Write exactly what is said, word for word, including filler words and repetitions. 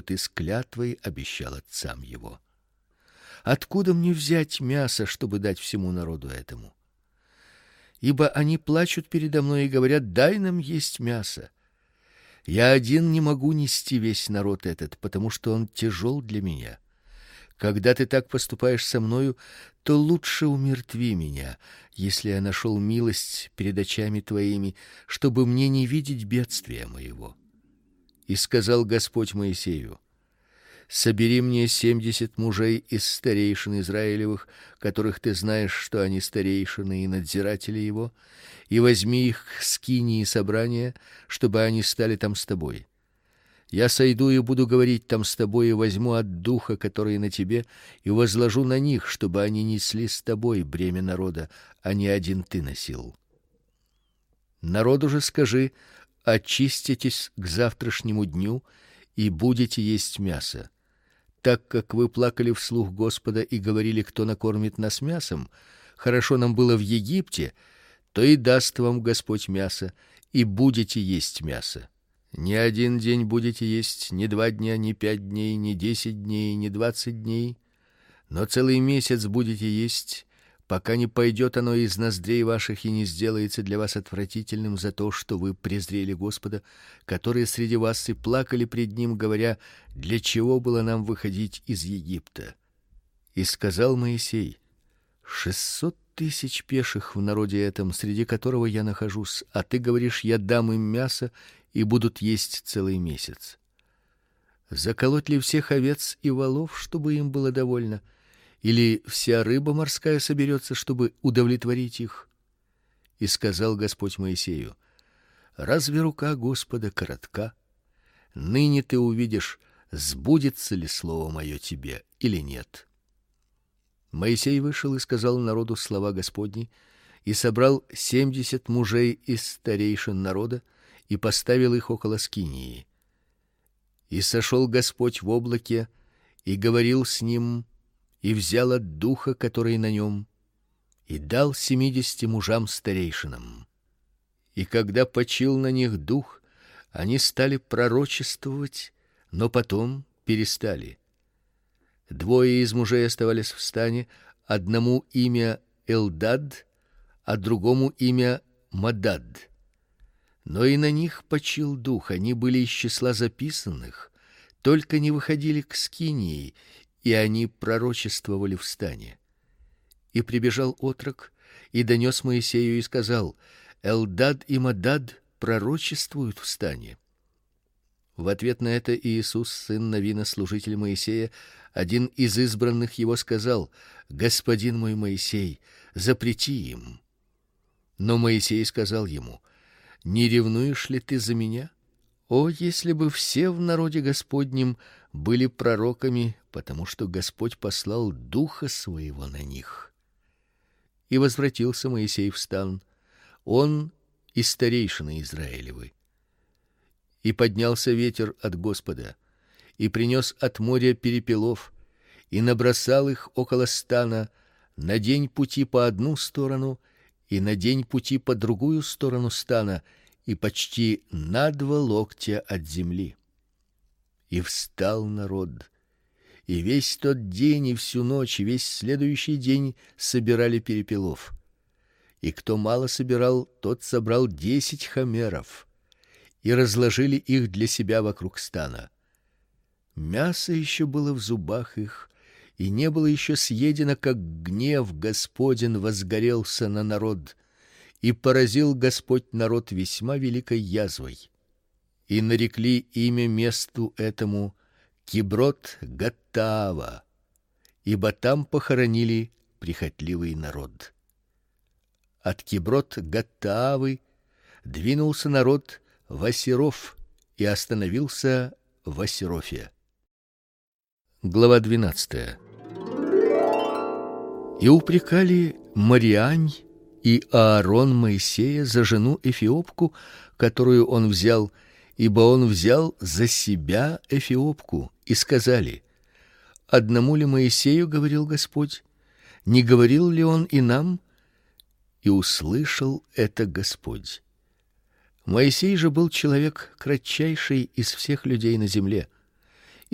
ты с клятвой обещал отцам его. Откуда мне взять мясо, чтобы дать всему народу этому? Ибо они плачут передо мной и говорят: дай нам есть мясо. Я один не могу нести весь народ этот, потому что он тяжел для меня. Когда ты так поступаешь со мною, то лучше умертви меня, если я нашел милость перед очами твоими, чтобы мне не видеть бедствия моего. И сказал Господь Моисею: собери мне семьдесят мужей из старейшин Израилевых, которых ты знаешь, что они старейшины и надзиратели его, и возьми их к скинии собрания, чтобы они стали там с тобой. Я сойду и буду говорить там с тобой, и возьму от духа, который на тебе, и возложу на них, чтобы они несли с тобой бремя народа, а не один ты носил. Народу же скажи: очиститесь к завтрашнему дню и будете есть мясо. Так как вы плакали вслух Господа и говорили: кто накормит нас мясом? Хорошо нам было в Египте, то и даст вам Господь мясо, и будете есть мясо. Не один день будете есть, не два дня, не пять дней, не десять дней, не двадцать дней, но целый месяц будете есть, пока не пойдет оно из ноздрей ваших и не сделается для вас отвратительным за то, что вы презрели Господа, которые среди вас и плакали пред ним, говоря: для чего было нам выходить из Египта? И сказал Моисей: шестьсот тысяч пеших в народе этом, среди которого я нахожусь, а ты говоришь: я дам им мясо и будут есть целый месяц. Заколоть ли всех овец и волов, чтобы им было довольно? Или вся рыба морская соберется, чтобы удовлетворить их? И сказал Господь Моисею: разве рука Господа коротка? Ныне ты увидишь, сбудется ли слово мое тебе или нет. Моисей вышел и сказал народу слова Господни, и собрал семьдесят мужей из старейшин народа, и поставил их около скинии. И сошел Господь в облаке, и говорил с ним, и взял от духа, который на нем, и дал семидесяти мужам старейшинам. И когда почил на них дух, они стали пророчествовать, но потом перестали. Двое из мужей оставались в стане, одному имя Элдад, а другому имя Мадад. Но и на них почил дух, они были из числа записанных, только не выходили к скинии, и они пророчествовали в стане. И прибежал отрок и донес Моисею и сказал: Элдад и Мадад пророчествуют в стане. В ответ на это Иисус, сын Навина, служитель Моисея, один из избранных его, сказал: господин мой Моисей, запрети им. Но Моисей сказал ему: не ревнуешь ли ты за меня? О, если бы все в народе Господнем были пророками, потому что Господь послал духа своего на них. И возвратился Моисей в стан, он и старейшины Израилевы. И поднялся ветер от Господа, и принес от моря перепелов, и набросал их около стана на день пути по одну сторону и на день пути по другую сторону стана, и почти на два локтя от земли. И встал народ, и весь тот день и всю ночь и весь следующий день собирали перепелов. И кто мало собирал, тот собрал десять хомеров, и разложили их для себя вокруг стана. Мясо еще было в зубах их, и не было еще съедено, как гнев Господень возгорелся на народ, и поразил Господь народ весьма великой язвой. И нарекли имя месту этому Киброт-Гаттаава, ибо там похоронили прихотливый народ. От Киброт-Гаттаавы двинулся народ в Асиров и остановился в Асирофе. Глава двенадцатая. И упрекали Мариань и Аарон Моисея за жену эфиопку, которую он взял, ибо он взял за себя эфиопку, и сказали: одному ли Моисею говорил Господь? Не говорил ли он и нам? И услышал это Господь. Моисей же был человек кратчайший из всех людей на земле.